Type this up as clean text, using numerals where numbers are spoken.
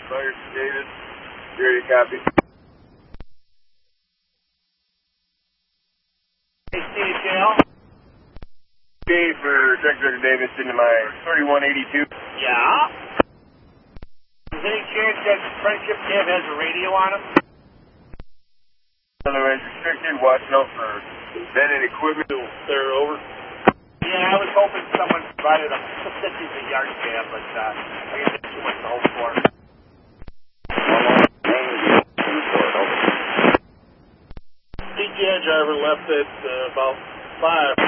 Myers Davis. Here you copy. HTHL. Okay, for Secretary Davis into my 3182. Yeah. Is there any chance that Friendship Cab has a radio on him? Otherwise restricted, watching out for men and equipment. They're over. Yeah, I was hoping someone provided a 50 yard cab, but I guess that's too much to hope for. CGI driver left at about 5.